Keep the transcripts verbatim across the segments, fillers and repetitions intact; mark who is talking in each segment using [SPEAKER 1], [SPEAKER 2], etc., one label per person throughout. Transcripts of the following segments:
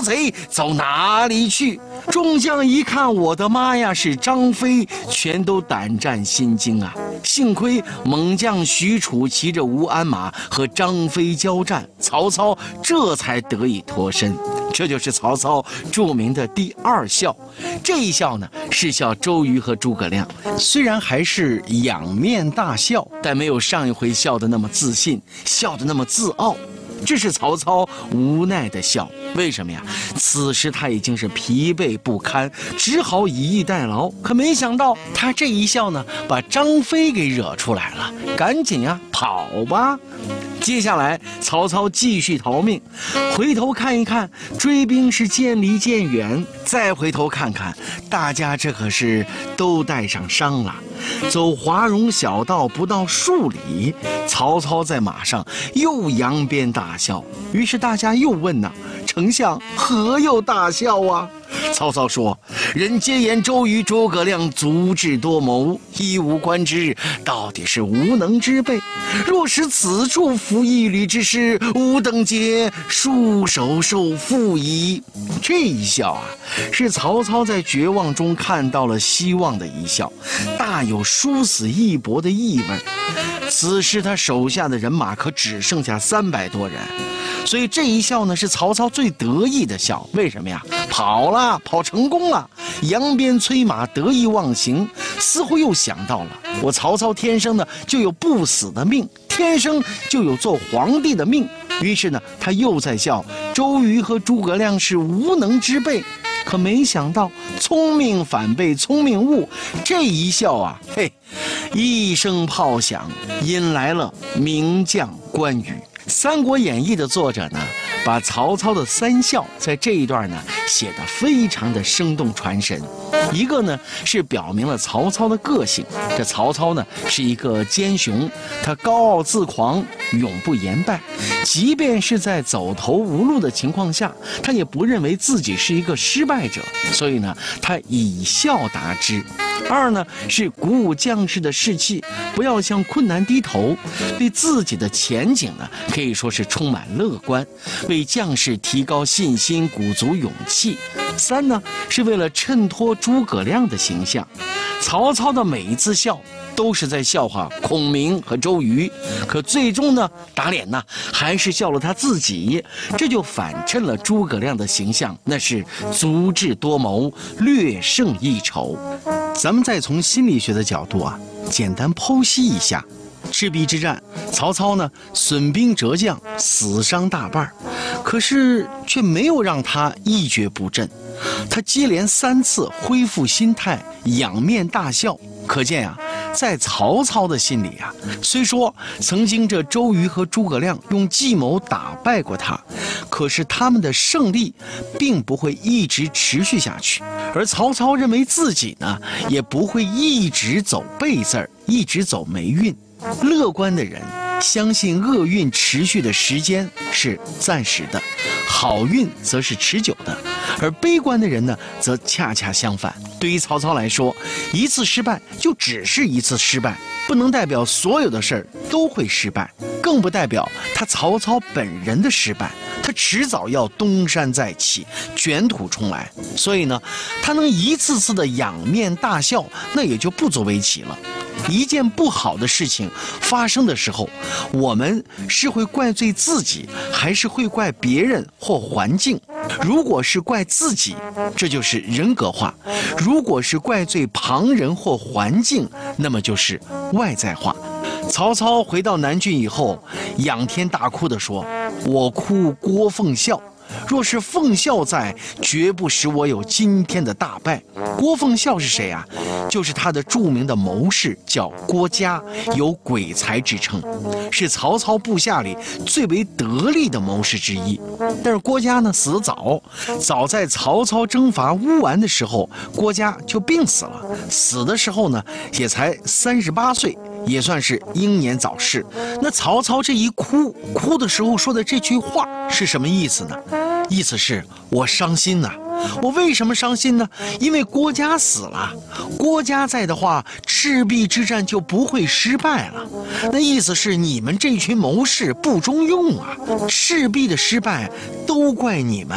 [SPEAKER 1] 贼走哪里去？众将一看，我的妈呀，是张飞，全都胆战心惊啊！幸亏猛将许褚骑着吴鞍马和张飞交战，曹操这才得以脱身。这就是曹操著名的第二笑。这一笑呢，是笑周瑜和诸葛亮，虽然还是仰面大笑，但没有上一回笑得那么自信，笑得那么自傲。这是曹操无奈的笑，为什么呀？此时他已经是疲惫不堪，只好以逸待劳。可没想到他这一笑呢，把张飞给惹出来了，赶紧呀跑吧！接下来曹操继续逃命，回头看一看，追兵是渐离渐远，再回头看看，大家这可是都带上伤了。走华容小道不到数里，曹操在马上又扬鞭大笑。于是大家又问呐：“丞相何有大笑啊？”曹操说：“人皆言周瑜、诸葛亮足智多谋，一无官之，到底是无能之辈。若使此处服一旅之师，吾等皆束手受缚矣。”这一笑啊，是曹操在绝望中看到了希望的一笑，大有殊死一搏的意味。此时他手下的人马可只剩下三百多人，所以这一笑呢，是曹操最得意的笑。为什么呀？跑了，跑成功了，扬鞭催马，得意忘形，似乎又想到了我曹操天生呢就有不死的命，天生就有做皇帝的命。于是呢，他又在笑周瑜和诸葛亮是无能之辈。可没想到聪明反被聪明误，这一笑啊，嘿，一声炮响，引来了名将关羽。《三国演义》的作者呢，把曹操的三笑在这一段呢写得非常的生动传神。一个呢是表明了曹操的个性，这曹操呢是一个奸雄，他高傲自狂，永不言败，即便是在走投无路的情况下，他也不认为自己是一个失败者，所以呢他以笑答之。二呢是鼓舞将士的士气，不要向困难低头，对自己的前景呢可以说是充满乐观，为将士提高信心，鼓足勇气。三呢是为了衬托诸葛亮的形象，曹操的每一次笑都是在笑话孔明和周瑜，可最终呢打脸呢还是笑了他自己，这就反衬了诸葛亮的形象，那是足智多谋，略胜一筹。咱们再从心理学的角度啊，简单剖析一下赤壁之战，曹操呢损兵折将，死伤大半，可是却没有让他一蹶不振，他接连三次恢复心态，仰面大笑。可见啊，在曹操的心里啊，虽说曾经这周瑜和诸葛亮用计谋打败过他，可是他们的胜利并不会一直持续下去，而曹操认为自己呢也不会一直走背字儿，一直走霉运。乐观的人相信厄运持续的时间是暂时的，好运则是持久的。而悲观的人呢，则恰恰相反。对于曹操来说，一次失败就只是一次失败，不能代表所有的事儿都会失败，更不代表他曹操本人的失败。他迟早要东山再起，卷土重来。所以呢，他能一次次的仰面大笑，那也就不足为奇了。一件不好的事情发生的时候，我们是会怪罪自己，还是会怪别人或环境？如果是怪自己，这就是人格化；如果是怪罪旁人或环境，那么就是外在化。曹操回到南郡以后，仰天大哭地说：“我哭郭奉孝，若是奉孝在，绝不使我有今天的大败。”郭奉孝是谁啊？就是他的著名的谋士，叫郭嘉，有鬼才之称，是曹操部下里最为得力的谋士之一。但是郭嘉呢死得早，早在曹操征伐乌丸的时候，郭嘉就病死了。死的时候呢，也才三十八岁。也算是英年早逝。那曹操这一哭，哭的时候说的这句话是什么意思呢？意思是我伤心呐、啊。我为什么伤心呢？因为郭嘉死了，郭嘉在的话，赤壁之战就不会失败了。那意思是你们这群谋士不中用啊，赤壁的失败都怪你们，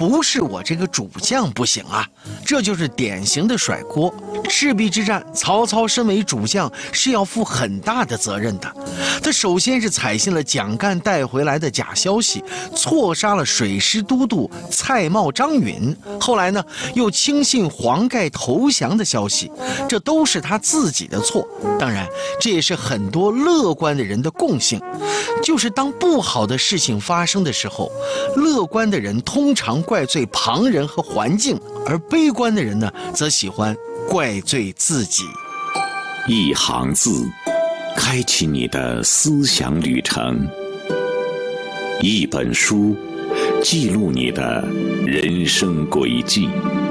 [SPEAKER 1] 不是我这个主将不行啊，这就是典型的甩锅。赤壁之战，曹操身为主将是要负很大的责任的。他首先是采信了蒋干带回来的假消息，错杀了水师都督蔡瑁张允，后来呢又轻信黄盖投降的消息，这都是他自己的错。当然，这也是很多乐观的人的共性，就是当不好的事情发生的时候，乐观的人通常怪罪旁人和环境，而悲观的人呢，则喜欢怪罪自己。
[SPEAKER 2] 一行字，开启你的思想旅程；一本书，记录你的人生轨迹；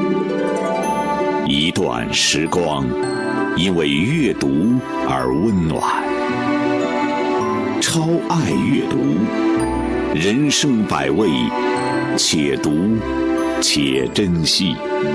[SPEAKER 2] 一段时光，因为阅读而温暖。超爱阅读，人生百味，且读且珍惜。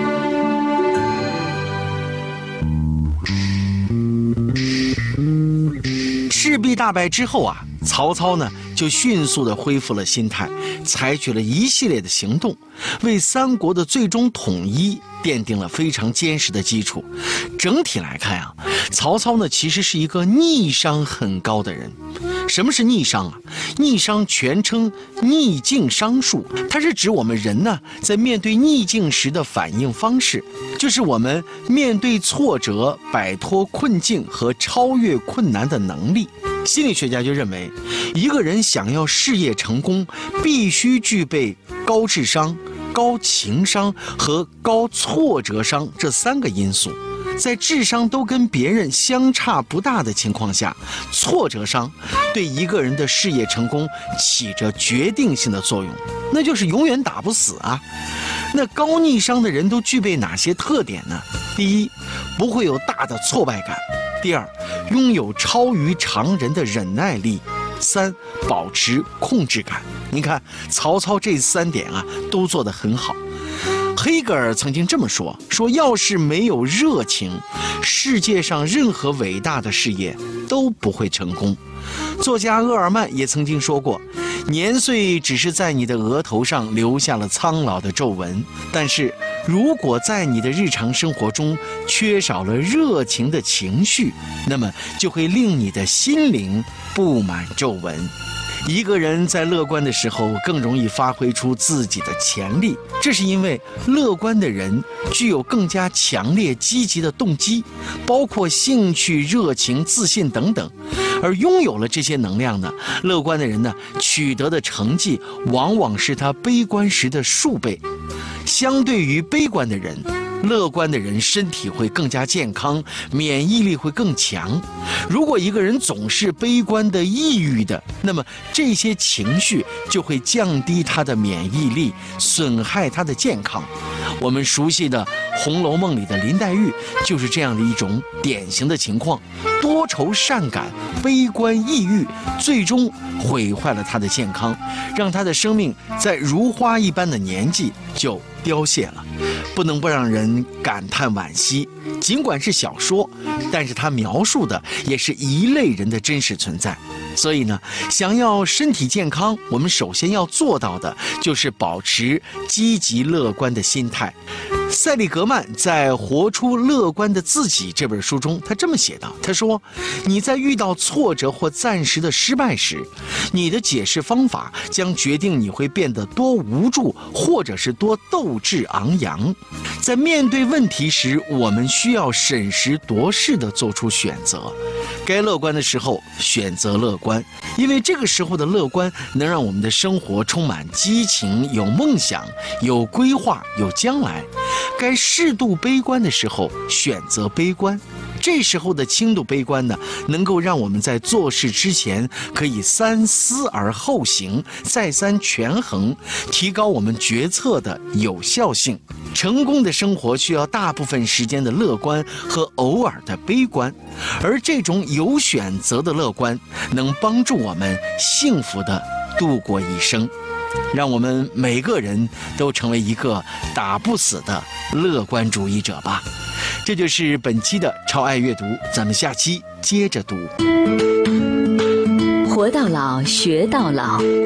[SPEAKER 1] 赤壁大败之后啊，曹操呢就迅速地恢复了心态，采取了一系列的行动，为三国的最终统一奠定了非常坚实的基础。整体来看啊，曹操呢其实是一个逆商很高的人。什么是逆商啊？逆商全称逆境商术，它是指我们人呢在面对逆境时的反应方式，就是我们面对挫折、摆脱困境和超越困难的能力。心理学家就认为，一个人想要事业成功，必须具备高智商、高情商和高挫折商这三个因素。在智商都跟别人相差不大的情况下，挫折商对一个人的事业成功起着决定性的作用，那就是永远打不死啊。那高逆商的人都具备哪些特点呢？第一，不会有大的挫败感；第二，拥有超于常人的忍耐力；三，保持控制感。你看曹操这三点啊都做得很好。黑格尔曾经这么说：说要是没有热情，世界上任何伟大的事业都不会成功。作家厄尔曼也曾经说过，年岁只是在你的额头上留下了苍老的皱纹，但是如果在你的日常生活中缺少了热情的情绪，那么就会令你的心灵布满皱纹。一个人在乐观的时候更容易发挥出自己的潜力，这是因为乐观的人具有更加强烈积极的动机，包括兴趣、热情、自信等等。而拥有了这些能量呢，乐观的人呢取得的成绩往往是他悲观时的数倍。相对于悲观的人，乐观的人身体会更加健康，免疫力会更强。如果一个人总是悲观的、抑郁的，那么这些情绪就会降低他的免疫力，损害他的健康。我们熟悉的《红楼梦》里的林黛玉就是这样的一种典型的情况，多愁善感、悲观抑郁，最终毁坏了她的健康，让她的生命在如花一般的年纪就凋谢了。不能不让人感叹惋惜。尽管是小说，但是它描述的也是一类人的真实存在。所以呢，想要身体健康，我们首先要做到的就是保持积极乐观的心态。塞利格曼在《活出乐观的自己》这本书中，他这么写道：他说，你在遇到挫折或暂时的失败时，你的解释方法将决定你会变得多无助，或者是多斗志昂扬。在面对问题时，我们需要审时度势地做出选择。该乐观的时候选择乐观，因为这个时候的乐观能让我们的生活充满激情，有梦想，有规划，有将来。该适度悲观的时候选择悲观，这时候的轻度悲观呢，能够让我们在做事之前可以三思而后行，再三权衡，提高我们决策的有效性。成功的生活需要大部分时间的乐观和偶尔的悲观，而这种有选择的乐观能帮助我们幸福地度过一生。让我们每个人都成为一个打不死的乐观主义者吧。这就是本期的超爱阅读，咱们下期接着读。
[SPEAKER 3] 活到老，学到老。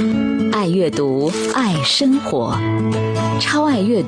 [SPEAKER 3] 爱阅读，爱生活，超爱阅读。